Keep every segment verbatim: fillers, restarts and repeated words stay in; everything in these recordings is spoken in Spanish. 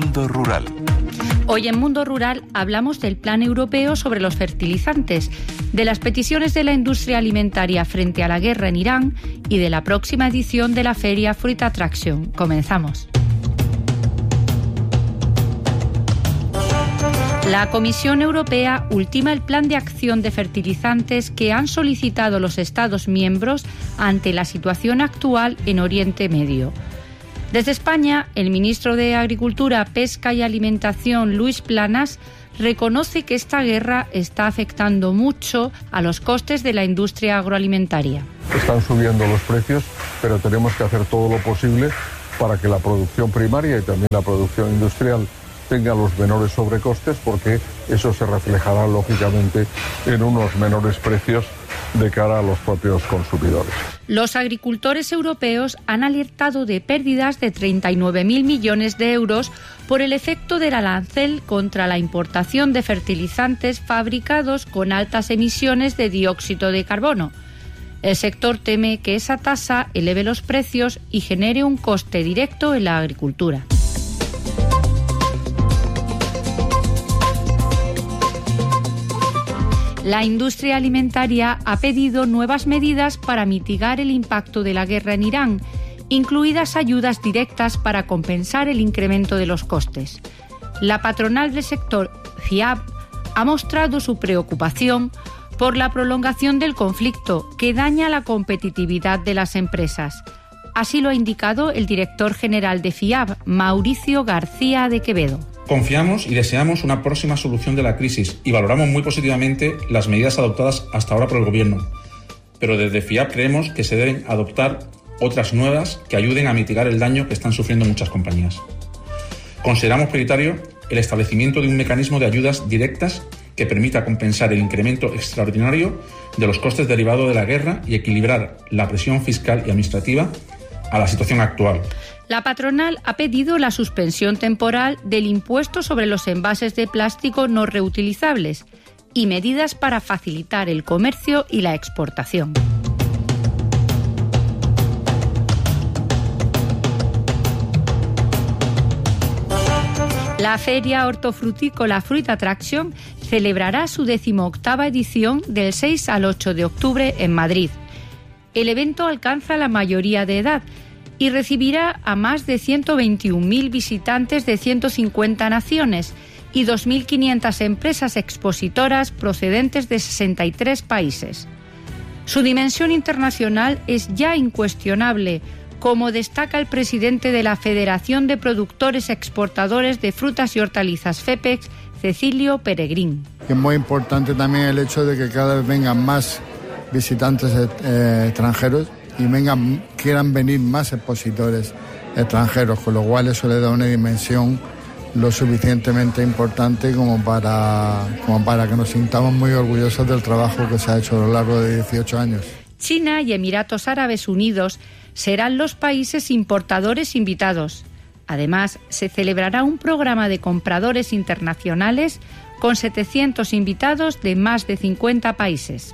Mundo Rural. Hoy en Mundo Rural hablamos del Plan Europeo sobre los fertilizantes, de las peticiones de la industria alimentaria frente a la guerra en Irán y de la próxima edición de la feria Fruit Attraction. Comenzamos. La Comisión Europea ultima el plan de acción de fertilizantes que han solicitado los Estados miembros ante la situación actual en Oriente Medio. Desde España, el ministro de Agricultura, Pesca y Alimentación, Luis Planas, reconoce que esta guerra está afectando mucho a los costes de la industria agroalimentaria. Están subiendo los precios, pero tenemos que hacer todo lo posible para que la producción primaria y también la producción industrial tenga los menores sobrecostes, porque eso se reflejará lógicamente en unos menores precios de cara a los propios consumidores. Los agricultores europeos han alertado de pérdidas de treinta y nueve mil millones de euros por el efecto del arancel contra la importación de fertilizantes fabricados con altas emisiones de dióxido de carbono. El sector teme que esa tasa eleve los precios y genere un coste directo en la agricultura. La industria alimentaria ha pedido nuevas medidas para mitigar el impacto de la guerra en Irán, incluidas ayudas directas para compensar el incremento de los costes. La patronal del sector, FIAB, ha mostrado su preocupación por la prolongación del conflicto que daña la competitividad de las empresas. Así lo ha indicado el director general de FIAB, Mauricio García de Quevedo. Confiamos y deseamos una próxima solución de la crisis y valoramos muy positivamente las medidas adoptadas hasta ahora por el Gobierno. Pero desde FIAB creemos que se deben adoptar otras nuevas que ayuden a mitigar el daño que están sufriendo muchas compañías. Consideramos prioritario el establecimiento de un mecanismo de ayudas directas que permita compensar el incremento extraordinario de los costes derivados de la guerra y equilibrar la presión fiscal y administrativa a la situación actual. La patronal ha pedido la suspensión temporal del impuesto sobre los envases de plástico no reutilizables y medidas para facilitar el comercio y la exportación. La feria hortofrutícola Fruit Attraction celebrará su decimoctava edición del seis al ocho de octubre en Madrid. El evento alcanza la mayoría de edad y recibirá a más de ciento veintiún mil visitantes de ciento cincuenta naciones y dos mil quinientas empresas expositoras procedentes de sesenta y tres países. Su dimensión internacional es ya incuestionable, como destaca el presidente de la Federación de Productores Exportadores de Frutas y Hortalizas FEPEX, Cecilio Peregrín. Es muy importante también el hecho de que cada vez vengan más visitantes eh, extranjeros y vengan, quieran venir más expositores extranjeros, con lo cual eso le da una dimensión lo suficientemente importante como para, como para que nos sintamos muy orgullosos del trabajo que se ha hecho a lo largo de dieciocho años. China y Emiratos Árabes Unidos serán los países importadores invitados. Además, se celebrará un programa de compradores internacionales con setecientos invitados de más de cincuenta países.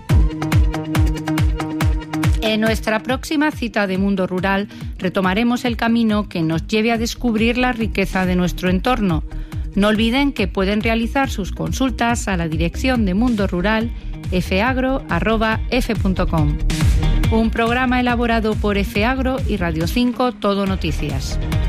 En nuestra próxima cita de Mundo Rural retomaremos el camino que nos lleve a descubrir la riqueza de nuestro entorno. No olviden que pueden realizar sus consultas a la dirección de Mundo Rural efeagro arroba efe punto com. Un programa elaborado por Efeagro y Radio cinco Todo Noticias.